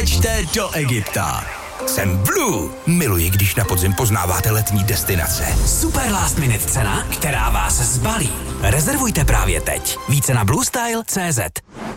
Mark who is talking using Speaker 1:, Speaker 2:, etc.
Speaker 1: Přileďte do Egypta. Jsem Blue. Miluji, když na podzim poznáváte letní destinace.
Speaker 2: Super last minute cena, která vás zbalí. Rezervujte právě teď. Více na bluestyle.cz.